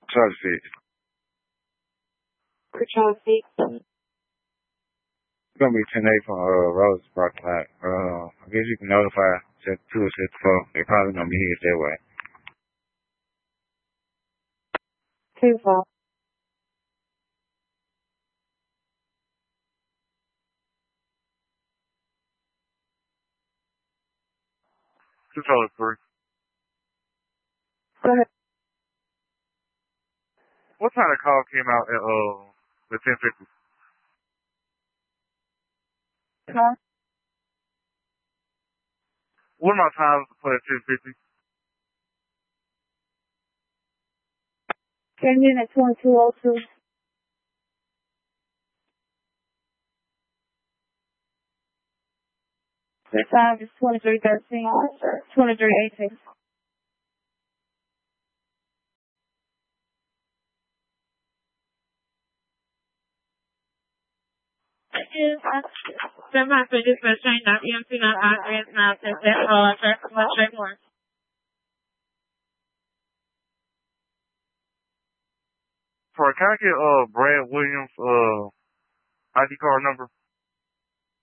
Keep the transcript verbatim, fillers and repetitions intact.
Charge six. Control six. It's gonna be ten eight from uh Rose parking lot. Uh, I guess you can notify set two or set four. They probably gonna be here that way. Two four. Control three. Go ahead. What time the call came out at uh the ten fifty? Huh? What are my times for the ten fifty? Came in at twenty two oh two. The time is twenty three thirteen. Twenty three eighteen. Semi finished for train up E M C not address now to that all address one straight one. Sorry, can I get uh Brad Williams uh I D card number?